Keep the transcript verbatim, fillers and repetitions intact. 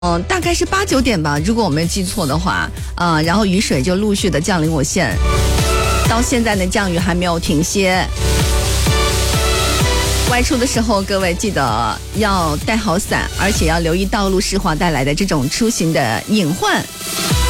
嗯、呃，大概是八九点吧，如果我没记错的话，啊、呃，然后雨水就陆续的降临我县，到现在呢降雨还没有停歇。外出的时候，各位记得要带好伞，而且要留意道路湿滑带来的这种出行的隐患。